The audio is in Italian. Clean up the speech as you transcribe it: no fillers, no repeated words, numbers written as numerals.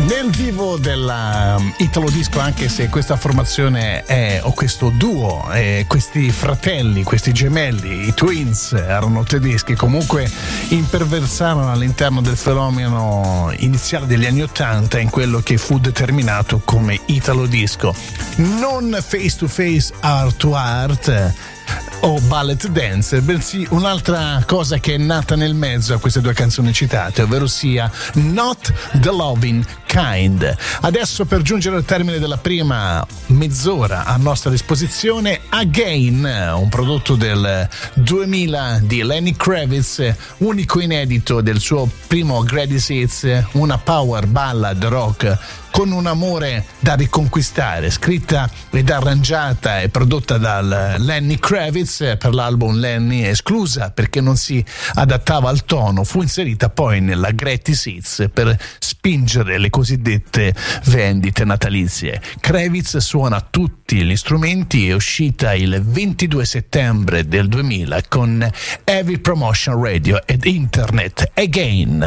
Nel vivo della Italo Disco, anche se questa formazione o questo duo, questi fratelli, questi gemelli, i Twins, erano tedeschi, comunque imperversarono all'interno del fenomeno iniziale degli anni '80 in quello che fu determinato come Italo Disco. Non face to face, art to art o ballet dance, bensì un'altra cosa che è nata nel mezzo a queste due canzoni citate, ovvero sia Not the Loving Kind. Adesso, per giungere al termine della prima mezz'ora a nostra disposizione, Again, un prodotto del 2000 di Lenny Kravitz, unico inedito del suo primo Greatest Hits, una power ballad rock con un amore da riconquistare, scritta ed arrangiata e prodotta dal Lenny Kravitz per l'album Lenny, esclusa perché non si adattava al tono, fu inserita poi nella Greatest Hits per spingere le cosiddette vendite natalizie. Kravitz suona tutti gli strumenti, è uscita il 22 settembre del 2000 con Heavy Promotion Radio ed Internet. Again.